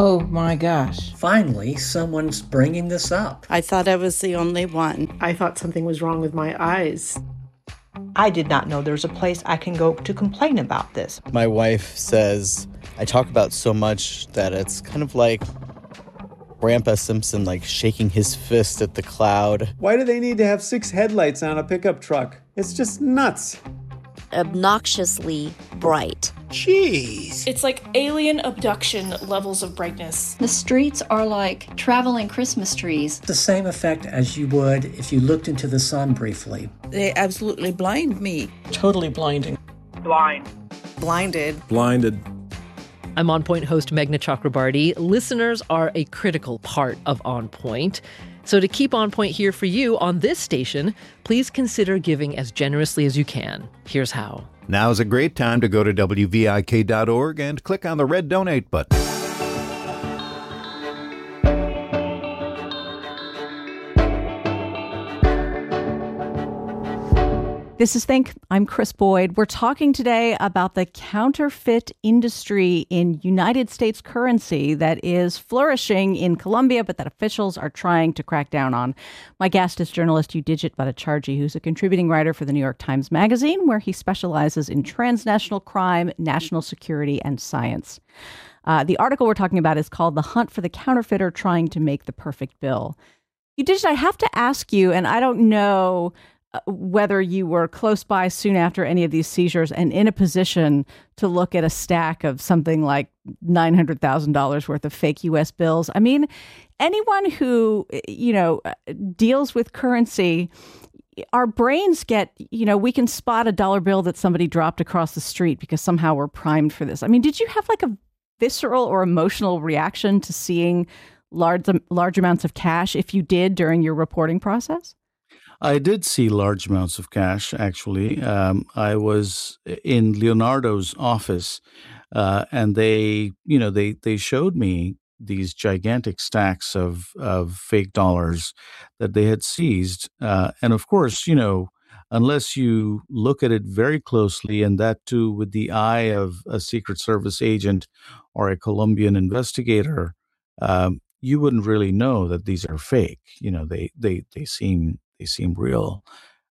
Oh my gosh. Finally, someone's bringing this up. I thought I was the only one. I thought something was wrong with my eyes. I did not know there's a place I can go to complain about this. My wife says I talk about so much that it's kind of like Grandpa Simpson, like shaking his fist at the cloud. Why do they need to have 6 headlights on a pickup truck? It's just nuts. Obnoxiously bright. Jeez. It's like alien abduction levels of brightness. The streets are like traveling Christmas trees. The same effect as you would if you looked into the sun briefly. They absolutely blind me. Totally blinding. Blind. Blinded. Blinded. I'm On Point host Meghna Chakrabarti. Listeners are a critical part of On Point. So to keep On Point here for you on this station, please consider giving as generously as you can. Here's how. Now's a great time to go to WVIK.org and click on the red donate button. This is Think. I'm Chris Boyd. We're talking today about the counterfeit industry in United States currency that is flourishing in Colombia, but that officials are trying to crack down on. My guest is journalist Udijit Bhattacharjee, who's a contributing writer for the New York Times Magazine, where he specializes in transnational crime, national security, and science. The article we're talking about is called "The Hunt for the Counterfeiter Trying to Make the Perfect Bill." Udijit, I have to ask you, and I don't know whether you were close by soon after any of these seizures and in a position to look at a stack of something like $900,000 worth of fake U.S. bills. I mean, anyone who, deals with currency, our brains get, we can spot a dollar bill that somebody dropped across the street because somehow we're primed for this. I mean, did you have like a visceral or emotional reaction to seeing large amounts of cash, if you did, during your reporting process? I did see large amounts of cash, actually. I was in Leonardo's office, and they showed me these gigantic stacks of fake dollars that they had seized. And of course, unless you look at it very closely, and that too with the eye of a Secret Service agent or a Colombian investigator, you wouldn't really know that these are fake. They seem real.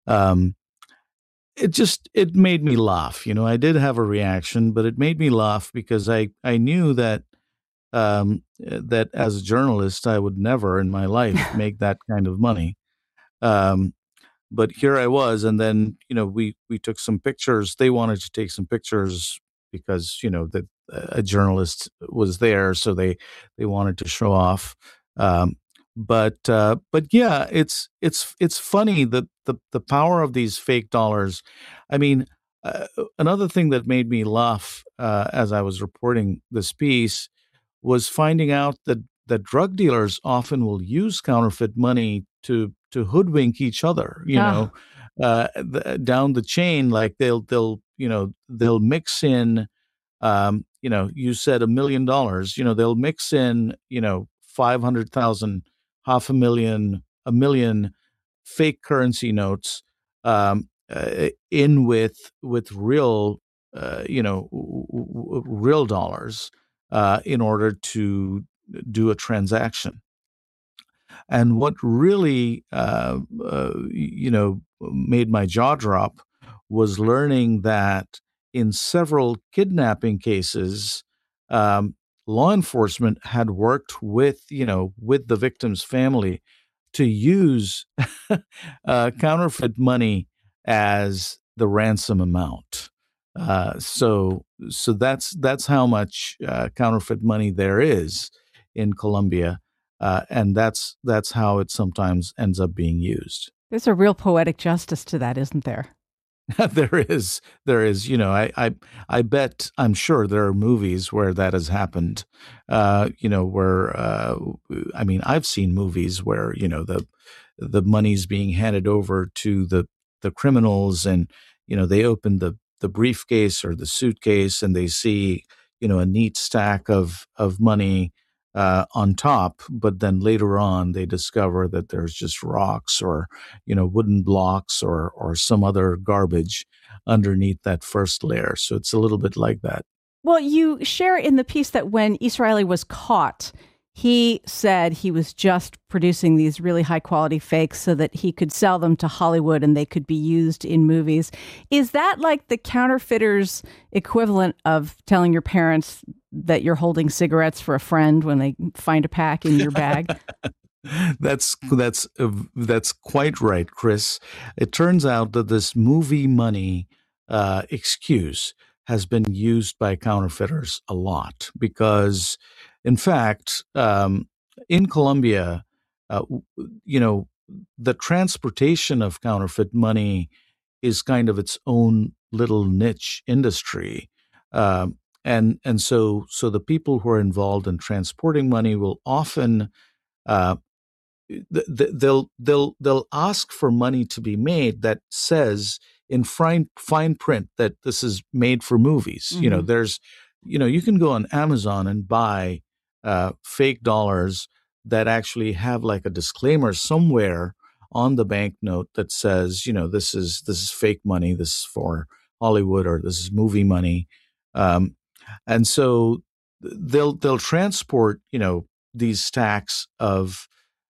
It made me laugh. I did have a reaction, but it made me laugh because I knew that that as a journalist, I would never in my life make that kind of money. But here I was, and then we took some pictures. They wanted to take some pictures because that a journalist was there, so they wanted to show off. But yeah, it's funny that the power of these fake dollars. I mean, another thing that made me laugh as I was reporting this piece was finding out that drug dealers often will use counterfeit money to hoodwink each other. Down the chain, like they'll mix in. You said $1 million. They'll mix in 500,000. 500,000, 1 million fake currency notes in with real, real dollars in order to do a transaction. And what really, made my jaw drop was learning that in several kidnapping cases, law enforcement had worked with the victim's family to use counterfeit money as the ransom amount. So that's how much counterfeit money there is in Colombia, and that's how it sometimes ends up being used. There's a real poetic justice to that, isn't there? There is. I bet, I'm sure there are movies where that has happened, where, I've seen movies where, the money's being handed over to the criminals, and, they open the briefcase or the suitcase and they see, a neat stack of money on top, but then later on they discover that there's just rocks or wooden blocks or some other garbage underneath that first layer. So it's a little bit like that. Well, you share in the piece that when Israeli was caught, he said he was just producing these really high quality fakes so that he could sell them to Hollywood and they could be used in movies. Is that like the counterfeiters' equivalent of telling your parents that you're holding cigarettes for a friend when they find a pack in your bag? That's quite right, Chris. It turns out that this movie money excuse has been used by counterfeiters a lot because, in fact, in Colombia, the transportation of counterfeit money is kind of its own little niche industry, and so the people who are involved in transporting money will often they'll ask for money to be made that says in fine print that this is made for movies. Mm-hmm. You can go on Amazon and buy fake dollars that actually have like a disclaimer somewhere on the banknote that says, this is fake money, this is for Hollywood, or this is movie money, and so they'll transport these stacks of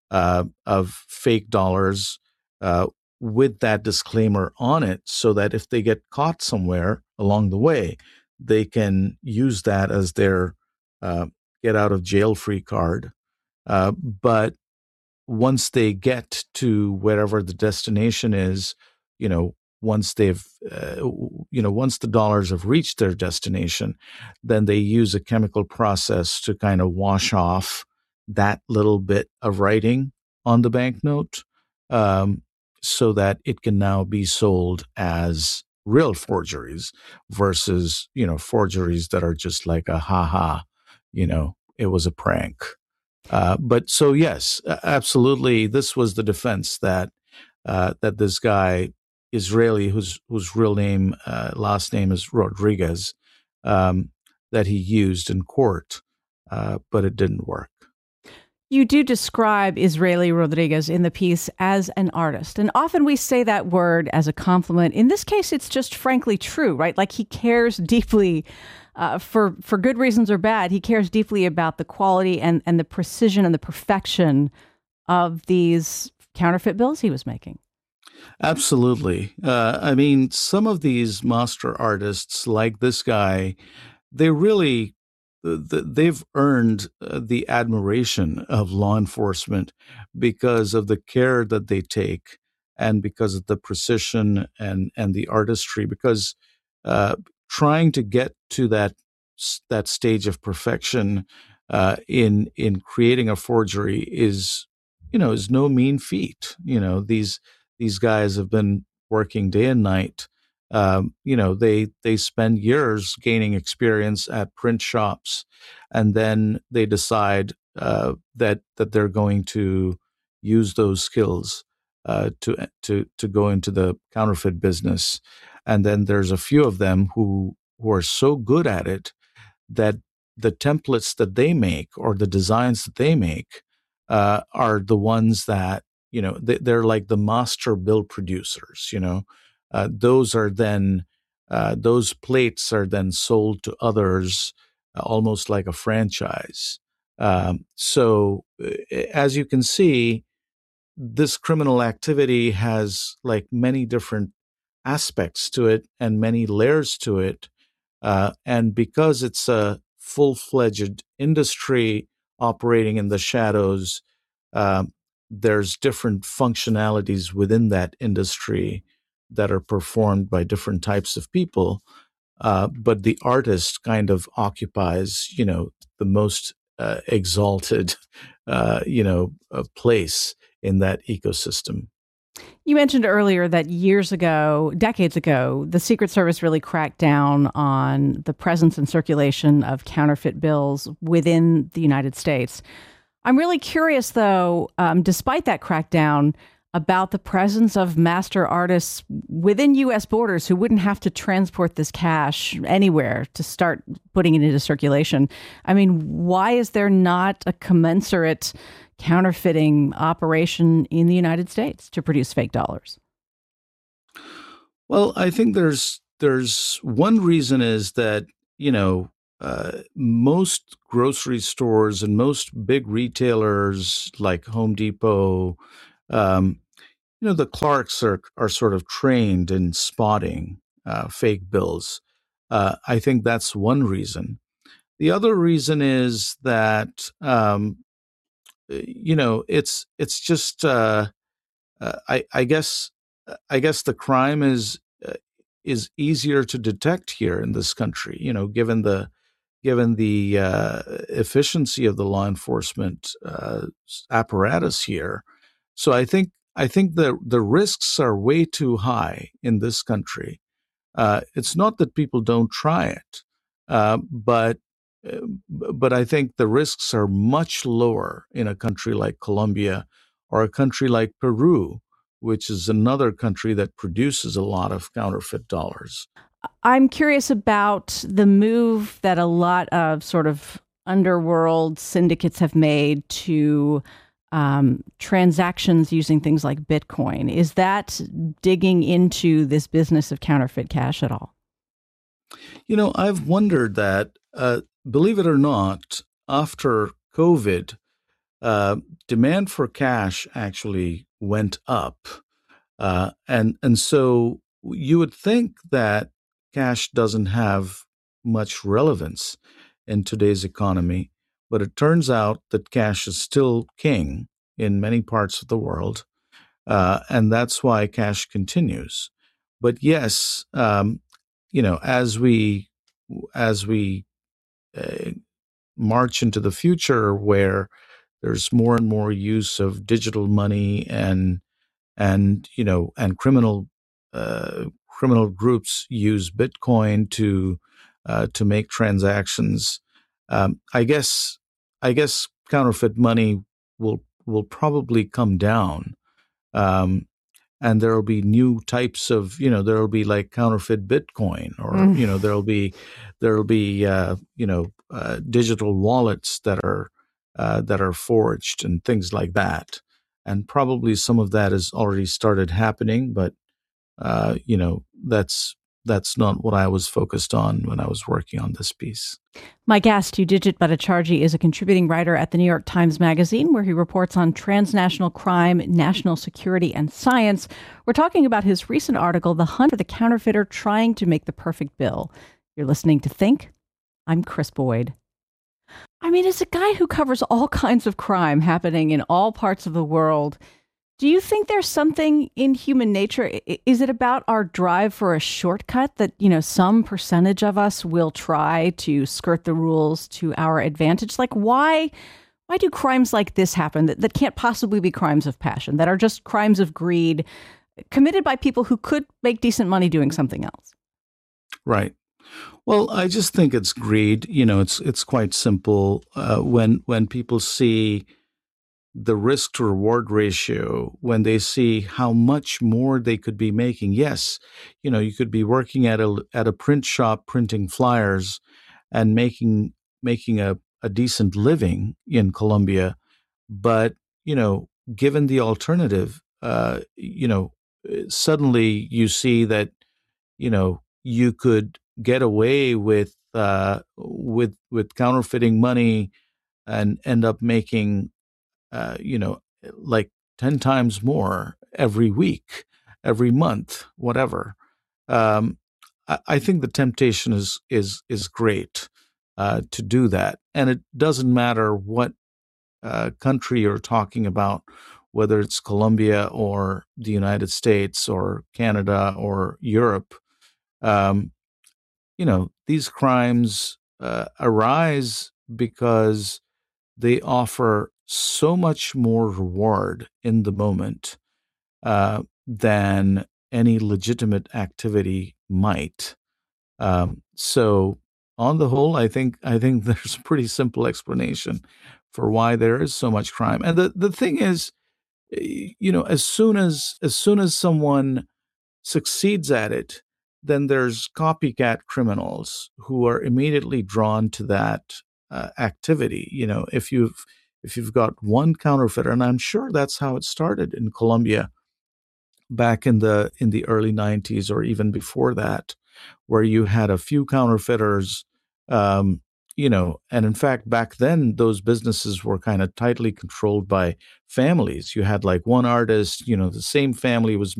fake dollars with that disclaimer on it, so that if they get caught somewhere along the way, they can use that as their get out of jail free card. But once they get to wherever the destination is, once they've, once the dollars have reached their destination, then they use a chemical process to kind of wash off that little bit of writing on the banknote, so that it can now be sold as real forgeries versus, forgeries that are just like a ha-ha, it was a prank. But so, yes, absolutely. This was the defense that this guy, Israeli, whose real name, last name is Rodriguez, that he used in court, but it didn't work. You do describe Israeli Rodriguez in the piece as an artist, and often we say that word as a compliment. In this case, it's just frankly true, right? Like he cares deeply, for good reasons or bad, he cares deeply about the quality and the precision and the perfection of these counterfeit bills he was making. Absolutely. Some of these master artists, like this guy, they've earned the admiration of law enforcement because of the care that they take and because of the precision and the artistry, because trying to get to that stage of perfection in creating a forgery is no mean feat. These guys have been working day and night. They spend years gaining experience at print shops, and then they decide that they're going to use those skills to go into the counterfeit business. And then there's a few of them who are so good at it that the templates that they make or the designs that they make are the ones that they're like the master bill producers. Those plates are then sold to others, almost like a franchise. So as you can see, this criminal activity has like many different aspects to it and many layers to it. And because it's a full-fledged industry operating in the shadows, there's different functionalities within that industry that are performed by different types of people. But the artist kind of occupies, the most exalted, place in that ecosystem. You mentioned earlier that decades ago, the Secret Service really cracked down on the presence and circulation of counterfeit bills within the United States. I'm really curious, though, despite that crackdown, about the presence of master artists within U.S. borders who wouldn't have to transport this cash anywhere to start putting it into circulation. I mean, why is there not a commensurate counterfeiting operation in the United States to produce fake dollars? Well, I think there's one reason is that, most grocery stores and most big retailers like Home Depot, the clerks are sort of trained in spotting fake bills. I think that's one reason. The other reason is that it's just I guess the crime is easier to detect here in this country. Given the efficiency of the law enforcement apparatus here. So I think the risks are way too high in this country. It's not that people don't try it, but I think the risks are much lower in a country like Colombia or a country like Peru, which is another country that produces a lot of counterfeit dollars. I'm curious about the move that a lot of sort of underworld syndicates have made to transactions using things like Bitcoin. Is that digging into this business of counterfeit cash at all? I've wondered that, believe it or not, after COVID, demand for cash actually went up. And so you would think that cash doesn't have much relevance in today's economy, but it turns out that cash is still king in many parts of the world, and that's why cash continues. But yes, as we march into the future, where there's more and more use of digital money and criminal groups use Bitcoin to make transactions. I guess counterfeit money will probably come down, and there will be new types of there will be like counterfeit Bitcoin, or there will be digital wallets that are forged and things like that, and probably some of that has already started happening, but that's not what I was focused on when I was working on this piece. My guest, Udijit Bhattacharjee, is a contributing writer at the New York Times Magazine, where he reports on transnational crime, national security, and science. We're talking about his recent article, The Hunt for the Counterfeiter Trying to Make the Perfect Bill. You're listening to Think. I'm Chris Boyd. I mean, as a guy who covers all kinds of crime happening in all parts of the world, do you think there's something in human nature? Is it about our drive for a shortcut that, some percentage of us will try to skirt the rules to our advantage? Like, why do crimes like this happen that can't possibly be crimes of passion, that are just crimes of greed committed by people who could make decent money doing something else? Right. Well, I just think it's greed. It's quite simple. When people see the risk to reward ratio, when they see how much more they could be making. Yes, you could be working at a print shop printing flyers and making a decent living in Colombia, but given the alternative, suddenly you see that you could get away with counterfeiting money and end up making like 10 times more every week, every month, whatever. I think the temptation is great to do that. And it doesn't matter what country you're talking about, whether it's Colombia or the United States or Canada or Europe. These crimes arise because they offer so much more reward in the moment than any legitimate activity might. So on the whole, I think there's a pretty simple explanation for why there is so much crime. And the thing is, as soon as someone succeeds at it, then there's copycat criminals who are immediately drawn to that activity. If you've got one counterfeiter, and I'm sure that's how it started in Colombia back in the early 90s or even before that, where you had a few counterfeiters and in fact, back then, those businesses were kind of tightly controlled by families. You had like one artist, the same family was